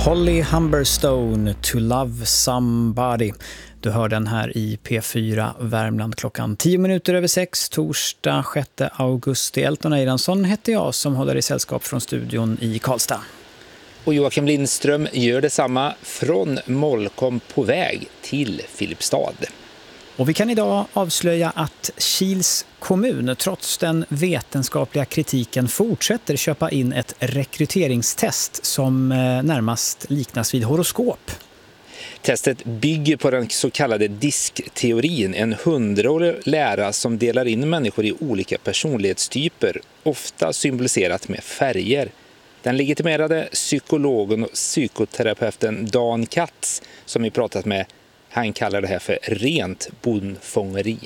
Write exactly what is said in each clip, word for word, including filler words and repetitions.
Holly Humberstone, To Love Somebody. Du hör den här i P fyra Värmland klockan tio minuter över sex, torsdag sjätte augusti. Elton Eiransson heter jag som håller i sällskap från studion i Karlstad. Och Joakim Lindström gör detsamma från Molkom på väg till Filipstad. Och vi kan idag avslöja att Kils kommun trots den vetenskapliga kritiken fortsätter köpa in ett rekryteringstest som närmast liknas vid horoskop. Testet bygger på den så kallade diskteorin, en hundraårig lära som delar in människor i olika personlighetstyper, ofta symboliserat med färger. Den legitimerade psykologen och psykoterapeuten Dan Katz, som vi pratat med, han kallar det här för rent bondfångeri.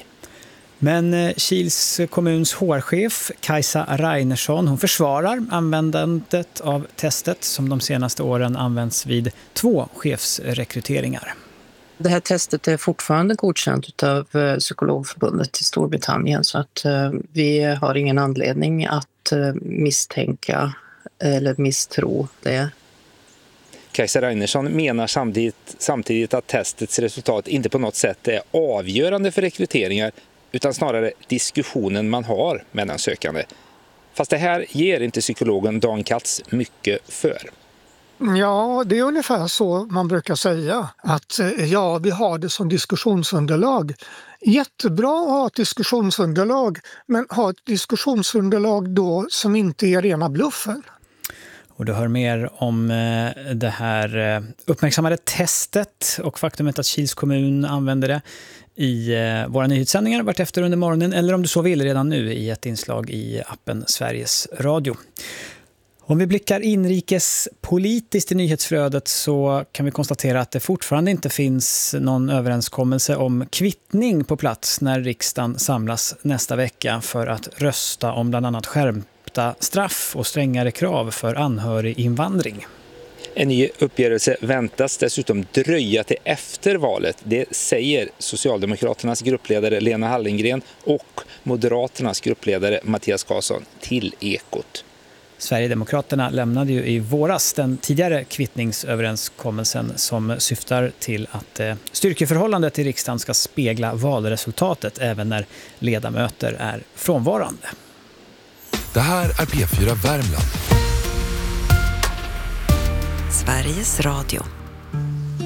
Men Kils kommuns H R-chef Kajsa Reinersson, hon försvarar användandet av testet som de senaste åren används vid två chefsrekryteringar. Det här testet är fortfarande godkänt av Psykologförbundet i Storbritannien, så att vi har ingen anledning att misstänka eller misstro det. Kajsa Reinersson menar samtidigt, samtidigt att testets resultat inte på något sätt är avgörande för rekryteringar, utan snarare diskussionen man har med den sökande. Fast det här ger inte psykologen Dan Katz mycket för. Ja, det är ungefär så man brukar säga. Att ja, vi har det som diskussionsunderlag. Jättebra att ha ett diskussionsunderlag, men ha ett diskussionsunderlag då som inte är rena bluffen. Och du hör mer om det här uppmärksammade testet och faktumet att Kils kommun använder det i våra nyhetssändningar vart efter under morgonen, eller om du så vill redan nu i ett inslag i appen Sveriges Radio. Om vi blickar inrikes politiskt i nyhetsflödet så kan vi konstatera att det fortfarande inte finns någon överenskommelse om kvittning på plats när riksdagen samlas nästa vecka för att rösta om bland annat skärpta straff och strängare krav för anhöriginvandring. En ny uppgörelse väntas dessutom dröja till efter valet. Det säger Socialdemokraternas gruppledare Lena Hallengren och Moderaternas gruppledare Mattias Karlsson till Ekot. Sverigedemokraterna lämnade ju i våras den tidigare kvittningsöverenskommelsen som syftar till att styrkeförhållandet i riksdagen ska spegla valresultatet även när ledamöter är frånvarande. Det här är P fyra Värmland. Sveriges Radio.